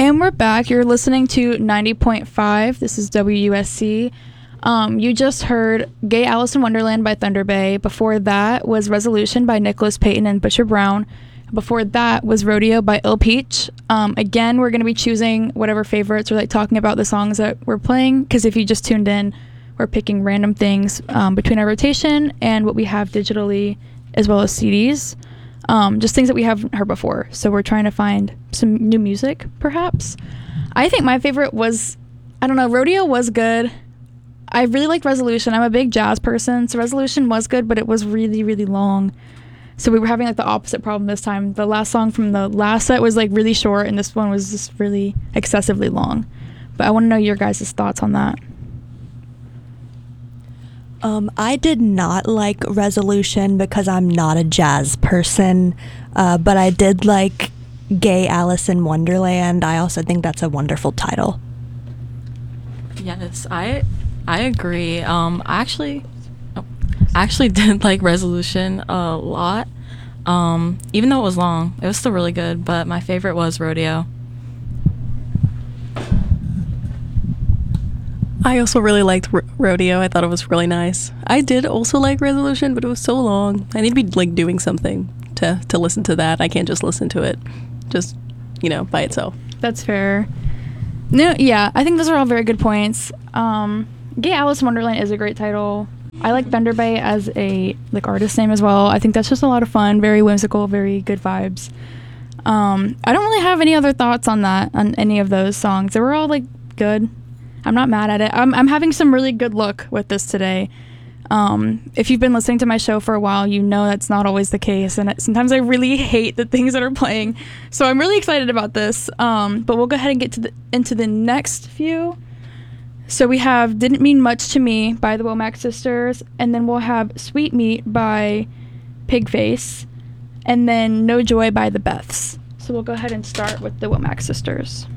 And we're back. You're listening to 90.5. This is WUSC. You just heard Gay Alice in Wonderland by Thunder Bay. Before that was Resolution by Nicholas Payton and Butcher Brown. Before that was Rodeo by Il Peach. Again, we're going to be choosing whatever favorites or like talking about the songs that we're playing, because if you just tuned in, we're picking random things between our rotation and what we have digitally as well as CDs. Just things that we haven't heard before. So we're trying to find some new music, perhaps. I think my favorite was, I don't know, Rodeo was good. I really liked Resolution. I'm a big jazz person, so Resolution was good, but it was really, really long. So we were having like the opposite problem this time. The last song from the last set was like really short, and this one was just really excessively long. But I want to know your guys' thoughts on that. I did not like Resolution because I'm not a jazz person, but I did like Gay Alice in Wonderland. I also think that's a wonderful title. Yes, I agree. I actually did like Resolution a lot. Even though it was long, it was still really good, but my favorite was Rodeo. I also really liked Rodeo. I thought it was really nice. I did also like Resolution, but it was so long. I need to be like doing something to listen to that. I can't just listen to it just, by itself. That's fair. No, yeah, I think those are all very good points. Gay Alice in Wonderland is a great title. I like Thunder Bay as a artist name as well. I think that's just a lot of fun, very whimsical, very good vibes. I don't really have any other thoughts on any of those songs. They were all good. I'm not mad at it. I'm having some really good luck with this today. If you've been listening to my show for a while, you know that's not always the case, and sometimes I really hate the things that are playing. So I'm really excited about this. But we'll go ahead and get into the next few. So we have Didn't Mean Much to Me by the Womack Sisters, and then we'll have Sweet Meat by Pigface, and then No Joy by the Beths. So we'll go ahead and start with the Womack Sisters.